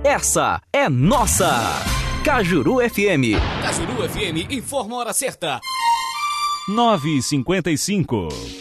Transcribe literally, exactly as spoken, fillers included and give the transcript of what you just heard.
essa é nossa. Cajuru F M. Cajuru F M informa a hora certa. nove e cinquenta e cinco.